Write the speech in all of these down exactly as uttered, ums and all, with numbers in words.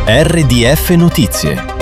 R D F Notizie.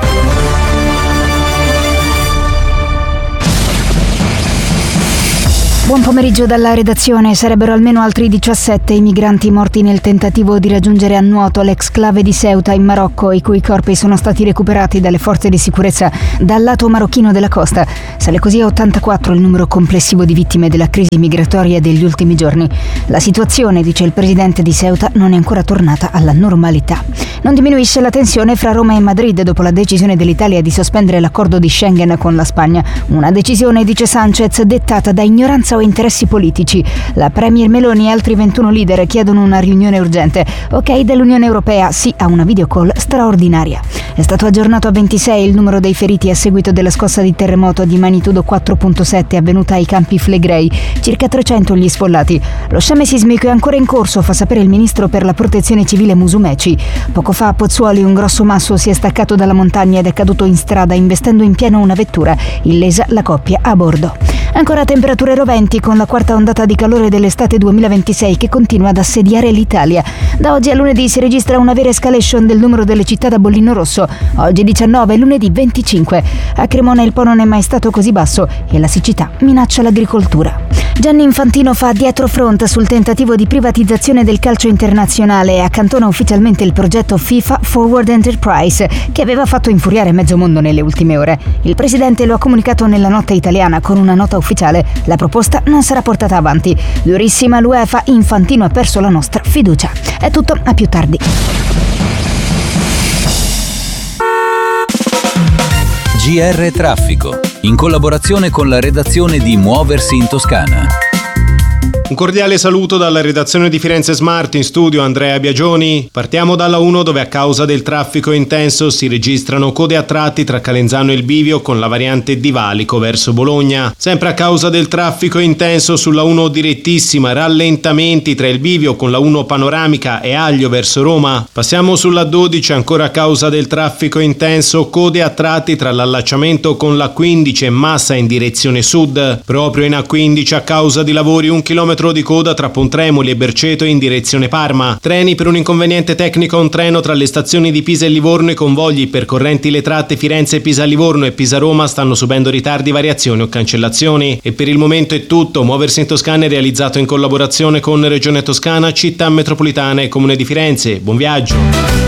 Buon pomeriggio dalla redazione. Sarebbero almeno altri diciassette i migranti morti nel tentativo di raggiungere a nuoto l'exclave di Ceuta in Marocco, i cui corpi sono stati recuperati dalle forze di sicurezza dal lato marocchino della costa. Sale così a ottantaquattro il numero complessivo di vittime della crisi migratoria degli ultimi giorni. La situazione, dice il presidente di Ceuta, non è ancora tornata alla normalità. Non diminuisce la tensione fra Roma e Madrid dopo la decisione dell'Italia di sospendere l'accordo di Schengen con la Spagna. Una decisione, dice Sanchez, dettata da ignoranza o interessi politici. La premier Meloni e altri ventuno leader chiedono una riunione urgente. Ok dell'Unione Europea, sì a una videocall straordinaria. È stato aggiornato a ventisei il numero dei feriti a seguito della scossa di terremoto di magnitudo quattro virgola sette avvenuta ai Campi Flegrei, circa trecento gli sfollati. Lo sciame sismico è ancora in corso, fa sapere il ministro per la protezione civile Musumeci. Poco fa a Pozzuoli un grosso masso si è staccato dalla montagna ed è caduto in strada investendo in pieno una vettura, illesa la coppia a bordo. Ancora temperature roventi con la quarta ondata di calore dell'estate duemilaventisei che continua ad assediare l'Italia. Da oggi a lunedì si registra una vera escalation del numero delle città da bollino rosso. Oggi diciannove, lunedì venticinque. A Cremona il Po non è mai stato così basso e la siccità minaccia l'agricoltura. Gianni Infantino fa dietrofront sul tentativo di privatizzazione del calcio internazionale e accantona ufficialmente il progetto FIFA Forward Enterprise, che aveva fatto infuriare mezzo mondo nelle ultime ore. Il presidente lo ha comunicato nella notte italiana con una nota ufficiale. La proposta non sarà portata avanti. Durissima l'UEFA, Infantino ha perso la nostra fiducia. È tutto, a più tardi. G R Traffico, in collaborazione con la redazione di Muoversi in Toscana. Un cordiale saluto dalla redazione di Firenze Smart, in studio Andrea Biagioni. Partiamo dalla uno, dove a causa del traffico intenso si registrano code a tratti tra Calenzano e il Bivio con la variante di Valico verso Bologna. Sempre a causa del traffico intenso sulla uno direttissima, rallentamenti tra il Bivio con la uno panoramica e Aglio verso Roma. Passiamo sulla dodici, ancora a causa del traffico intenso, code a tratti tra l'allacciamento con la quindici e Massa in direzione sud. Proprio in A quindici a causa di lavori un chilometro di coda tra Pontremoli e Berceto in direzione Parma. Treni per un inconveniente tecnico a un treno tra le stazioni di Pisa e Livorno. I convogli percorrenti le tratte Firenze-Pisa-Livorno e Pisa-Roma stanno subendo ritardi, variazioni o cancellazioni. E per il momento è tutto. Muoversi in Toscana è realizzato in collaborazione con Regione Toscana, Città Metropolitana e Comune di Firenze. Buon viaggio!